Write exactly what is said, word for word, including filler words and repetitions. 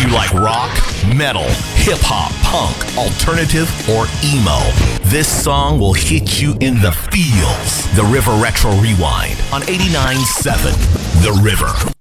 you like rock, metal, hip-hop, punk, alternative, or emo, this song will hit you in the feels. The River Retro Rewind on eighty-nine point seven The River.